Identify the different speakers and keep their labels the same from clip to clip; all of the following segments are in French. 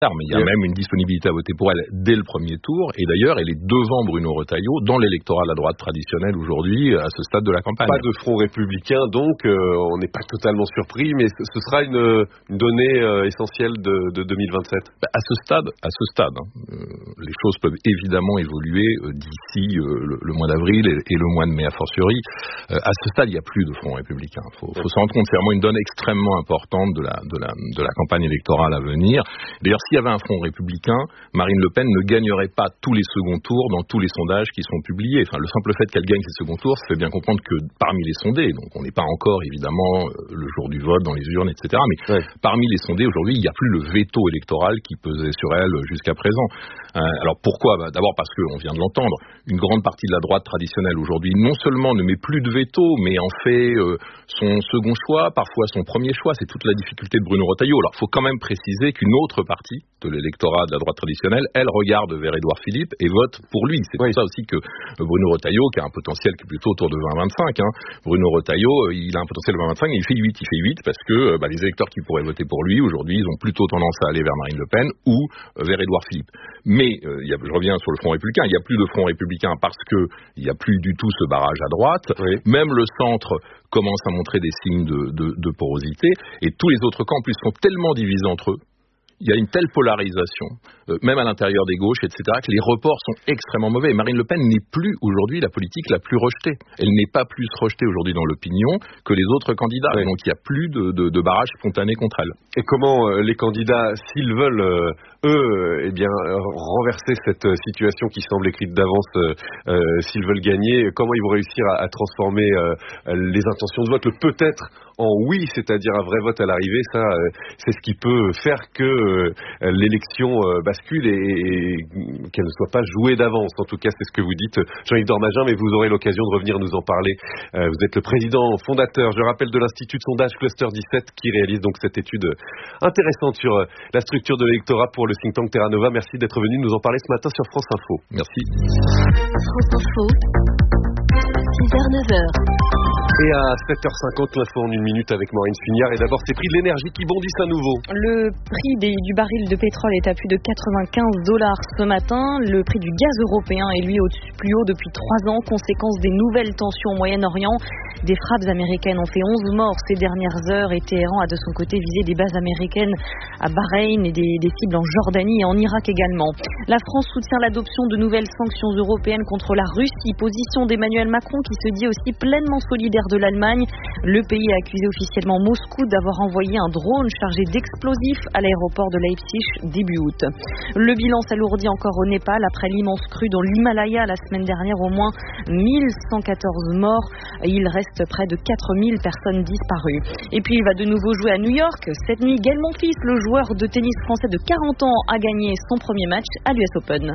Speaker 1: mais il y a même une disponibilité à voter pour elle dès le premier tour, et d'ailleurs elle est devant Bruno Retailleau dans l'électorat de la droite traditionnelle aujourd'hui à ce stade de la campagne.
Speaker 2: Pas de front républicain, donc on n'est pas totalement surpris, mais ce sera une donnée essentielle de 2027.
Speaker 1: À ce stade, les choses peuvent évidemment évoluer d'ici le mois d'avril et le mois de mai a fortiori. À ce stade, il n'y a plus de front républicain. Faut se rendre compte, c'est vraiment une donnée extrêmement importante de la campagne électorale à venir. D'ailleurs, s'il y avait un front républicain, Marine Le Pen ne gagnerait pas tous les seconds tours dans tous les sondages qui sont publiés. Enfin, le simple fait qu'elle gagne ces seconds tours, ça fait bien comprendre que parmi les sondés, donc on n'est pas encore évidemment le jour du vote dans les urnes, etc. Mais parmi les sondés aujourd'hui, il n'y a plus le veto électoral qui pesait sur elle jusqu'à présent. Alors pourquoi ? D'abord parce qu'on vient de l'entendre, une grande partie de la droite traditionnelle aujourd'hui non seulement ne met plus de veto, mais en fait son second choix, parfois son premier choix. C'est toute la difficulté de Bruno Retailleau. Alors il faut quand même préciser qu'une autre partie de l'électorat de la droite traditionnelle, elle regarde vers Édouard Philippe et vote pour lui. C'est pour ça aussi que Bruno Retailleau, qui a un potentiel qui est plutôt autour de 20-25, Bruno Retailleau, il a un potentiel de 20-25 et il fait 8 parce que les électeurs qui pourraient voter pour lui aujourd'hui, ils ont plutôt tendance à aller vers Marine Le Pen ou vers Édouard Philippe. Mais je reviens sur le front républicain, il n'y a plus de front républicain parce qu'il n'y a plus du tout ce barrage à droite. Même le centre commence à montrer des signes de porosité et tous les autres camps en plus sont tellement divisés entre eux. Il y a une telle polarisation, même à l'intérieur des gauches, etc., que les reports sont extrêmement mauvais. Marine Le Pen n'est plus aujourd'hui la politique la plus rejetée. Elle n'est pas plus rejetée aujourd'hui dans l'opinion que les autres candidats. Donc il n'y a plus de barrage spontané contre elle.
Speaker 2: Et comment les candidats, s'ils veulent, renverser cette situation qui semble écrite d'avance, s'ils veulent gagner, comment ils vont réussir à transformer les intentions de vote, le peut-être en oui, c'est-à-dire un vrai vote à l'arrivée, ça, c'est ce qui peut faire que l'élection bascule et qu'elle ne soit pas jouée d'avance. En tout cas, c'est ce que vous dites, Jean-Yves Dormagin, mais vous aurez l'occasion de revenir nous en parler. Vous êtes le président fondateur, je rappelle, de l'Institut de sondage Cluster 17 qui réalise donc cette étude intéressante sur la structure de l'électorat pour le think tank Terra Nova. Merci d'être venu nous en parler ce matin sur France Info.
Speaker 1: Merci.
Speaker 3: France Info, 6h-9h.
Speaker 2: Et à 7h50, l'info en 1 minute avec Maureen Spugnard. Et d'abord, ces prix de l'énergie qui bondissent à nouveau.
Speaker 4: Le prix du baril de pétrole est à plus de $95 ce matin. Le prix du gaz européen est lui plus haut depuis 3 ans, conséquence des nouvelles tensions au Moyen-Orient. Des frappes américaines ont fait 11 morts ces dernières heures et Téhéran a de son côté visé des bases américaines à Bahreïn et des cibles en Jordanie et en Irak également. La France soutient l'adoption de nouvelles sanctions européennes contre la Russie. Position d'Emmanuel Macron qui se dit aussi pleinement solidaire de l'Allemagne. Le pays a accusé officiellement Moscou d'avoir envoyé un drone chargé d'explosifs à l'aéroport de Leipzig début août. Le bilan s'alourdit encore au Népal après l'immense crue dans l'Himalaya la semaine dernière, au moins 1114 morts. Il reste près de 4000 personnes disparues. Et puis il va de nouveau jouer à New York. Cette nuit, Gaël Monfils, le joueur de tennis français de 40 ans, a gagné son premier match à l'US Open.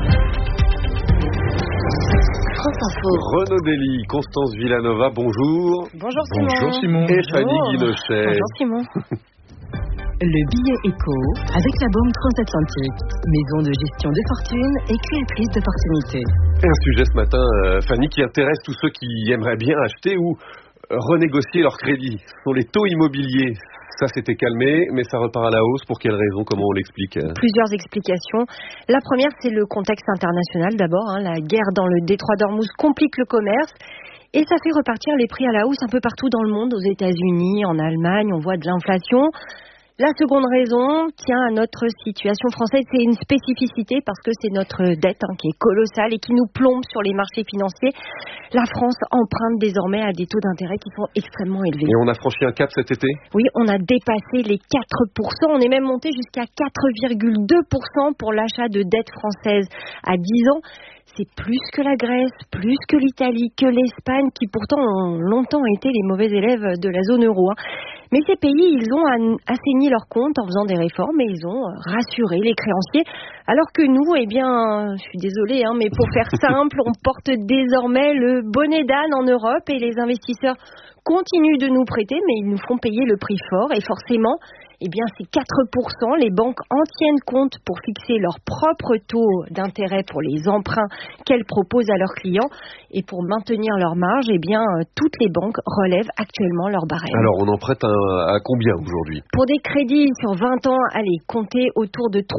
Speaker 2: Renaud Dely, Constance Villanova, bonjour.
Speaker 4: Bonjour Simon.
Speaker 1: Bonjour Simon.
Speaker 2: Et Fanny Guinochet.
Speaker 4: Bonjour Simon.
Speaker 3: Le billet éco avec la Banque Transatlantique, maison de gestion de fortune et créatrice d'opportunités.
Speaker 2: Et un sujet ce matin, Fanny, qui intéresse tous ceux qui aimeraient bien acheter ou renégocier leur crédit. Ce sont les taux immobiliers. Ça s'était calmé, mais ça repart à la hausse. Pour quelles raisons ? Comment on l'explique ?
Speaker 5: Plusieurs explications. La première, c'est le contexte international d'abord. La guerre dans le détroit d'Ormuz complique le commerce. Et ça fait repartir les prix à la hausse un peu partout dans le monde. Aux États-Unis, en Allemagne, on voit de l'inflation. La seconde raison tient à notre situation française, c'est une spécificité parce que c'est notre dette qui est colossale et qui nous plombe sur les marchés financiers. La France emprunte désormais à des taux d'intérêt qui sont extrêmement élevés.
Speaker 2: Et on a franchi un cap cet été ?
Speaker 5: Oui, on a dépassé les 4%. On est même monté jusqu'à 4,2% pour l'achat de dette française à 10 ans. C'est plus que la Grèce, plus que l'Italie, que l'Espagne, qui pourtant ont longtemps été les mauvais élèves de la zone euro. Mais ces pays, ils ont assaini leurs comptes en faisant des réformes et ils ont rassuré les créanciers. Alors que nous, je suis désolée, mais pour faire simple, on porte désormais le bonnet d'âne en Europe et les investisseurs continuent de nous prêter, mais ils nous font payer le prix fort et forcément, c'est 4%. Les banques en tiennent compte pour fixer leur propre taux d'intérêt pour les emprunts qu'elles proposent à leurs clients. Et pour maintenir leur marge, toutes les banques relèvent actuellement leur barème.
Speaker 2: Alors, on en prête à combien aujourd'hui ?
Speaker 5: Pour des crédits sur 20 ans, comptez autour de